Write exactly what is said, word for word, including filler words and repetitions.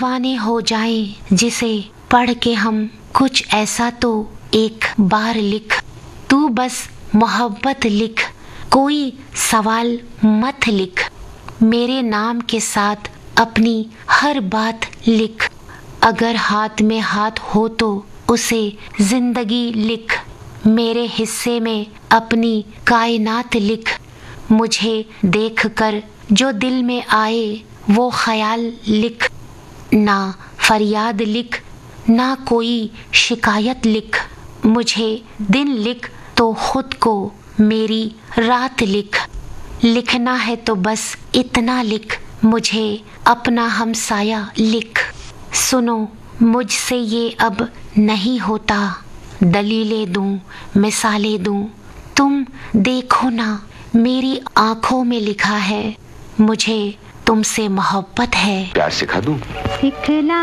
दीवाने हो जाएं, जिसे पढ़ के हम कुछ ऐसा तो एक बार लिख। तू बस मोहब्बत लिख, कोई सवाल मत लिख। मेरे नाम के साथ अपनी हर बात लिख। अगर हाथ में हाथ हो तो उसे जिंदगी लिख। मेरे हिस्से में अपनी कायनात लिख। मुझे देखकर जो दिल में आए वो ख्याल लिख। ना फरियाद लिख, ना कोई शिकायत लिख। मुझे दिन लिख तो खुद को मेरी रात लिख। लिखना है तो बस इतना लिख, मुझे अपना हमसाया लिख। सुनो मुझसे ये अब नहीं होता, दलीलें दूं, मिसालें दूं। तुम देखो ना, मेरी आंखों में लिखा है, मुझे तुमसे मोहब्बत है। प्यार सिखा दूं? सिखला